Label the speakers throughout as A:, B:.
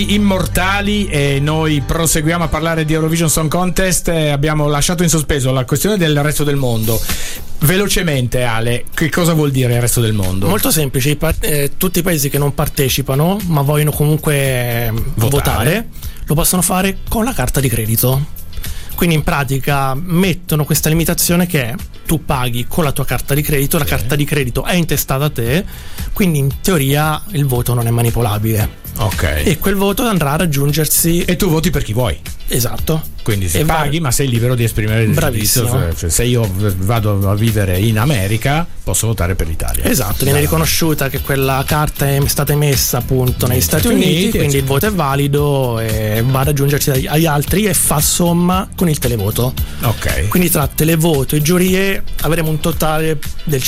A: Immortali, e noi proseguiamo a parlare di Eurovision Song Contest. Abbiamo lasciato in sospeso la questione del resto del mondo. Velocemente, Ale, che cosa vuol dire il resto del mondo?
B: Molto semplice, tutti i paesi che non partecipano ma vogliono comunque votare lo possono fare con la carta di credito. Quindi in pratica mettono questa limitazione che è: tu paghi con la tua carta di credito, la carta di credito è intestata a te, quindi in teoria il voto non è manipolabile.
A: Ok.
B: E quel voto andrà a raggiungersi.
A: E tu voti per chi vuoi.
B: Esatto.
A: Quindi se paghi, ma sei libero di esprimere il giudizio. Cioè, se io vado a vivere in America, posso votare per l'Italia.
B: Esatto, viene riconosciuta che quella carta è stata emessa appunto negli Stati Uniti, quindi il voto è valido e va a raggiungersi agli altri e fa somma con il televoto.
A: Ok.
B: Quindi tra televoto e giurie avremo un totale del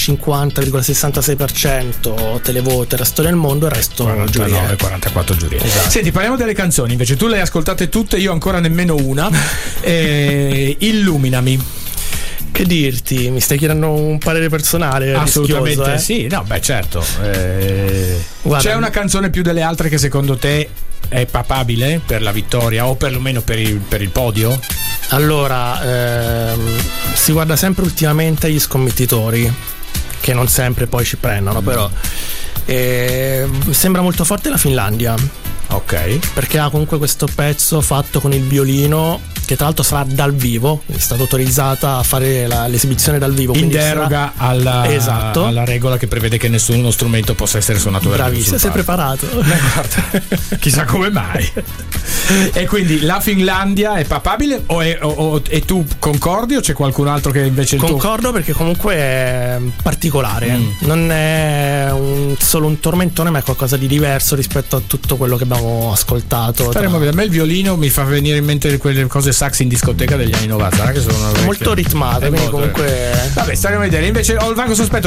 B: 50,66% televoto, il resto del mondo, il resto
A: 49, 44 giurie.
B: Esatto.
A: Senti, parliamo delle canzoni. Invece tu le hai ascoltate tutte, io ancora nemmeno una. Illuminami.
B: Che dirti? Mi stai chiedendo un parere personale?
A: Assolutamente
B: rischioso,
A: sì, no, beh certo.
B: Guarda,
A: c'è una canzone più delle altre che secondo te è papabile per la vittoria o perlomeno per il podio?
B: Allora, si guarda sempre ultimamente agli scommettitori, che non sempre poi ci prendono, però sembra molto forte la Finlandia.
A: Ok.
B: Perché ha comunque questo pezzo fatto con il violino, che tra l'altro sarà dal vivo, è stata autorizzata a fare l'esibizione dal vivo,
A: in deroga
B: esatto,
A: alla regola che prevede che nessuno strumento possa essere suonato dal vivo.
B: Bravissimo, sei preparato.
A: Guarda, chissà come mai. E quindi la Finlandia è papabile e tu concordi o c'è qualcun altro che invece
B: concordo perché comunque è particolare, non è solo un tormentone ma è qualcosa di diverso rispetto a tutto quello che abbiamo ascoltato.
A: A me il violino mi fa venire in mente quelle cose sax in discoteca degli anni 90 che sono
B: molto ritmate, quindi comunque
A: vabbè, staremo a vedere. Invece ho il vago sospetto